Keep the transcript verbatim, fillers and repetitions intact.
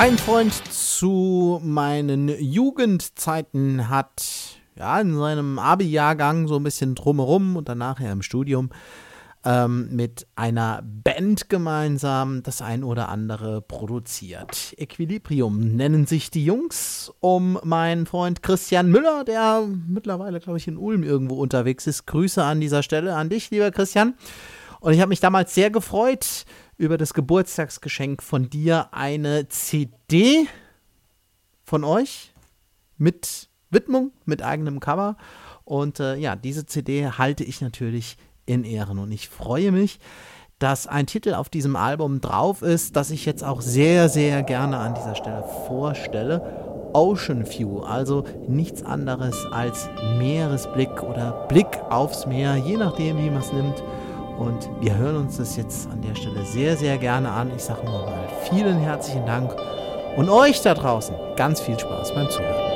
Ein Freund zu meinen Jugendzeiten hat ja in seinem Abi-Jahrgang so ein bisschen drumherum und dann nachher im Studium ähm, mit einer Band gemeinsam das ein oder andere produziert. Equilibrium nennen sich die Jungs, um meinen Freund Christian Müller, der mittlerweile, glaube ich, in Ulm irgendwo unterwegs ist. Grüße an dieser Stelle an dich, lieber Christian. Und ich habe mich damals sehr gefreut über das Geburtstagsgeschenk von dir, eine C D von euch mit Widmung, mit eigenem Cover. Und äh, ja, diese C D halte ich natürlich in Ehren. Und ich freue mich, dass ein Titel auf diesem Album drauf ist, das ich jetzt auch sehr, sehr gerne an dieser Stelle vorstelle. Ocean View, also nichts anderes als Meeresblick oder Blick aufs Meer, je nachdem, wie man es nimmt. Und wir hören uns das jetzt an der Stelle sehr, sehr gerne an. Ich sage nur mal vielen herzlichen Dank und euch da draußen ganz viel Spaß beim Zuhören.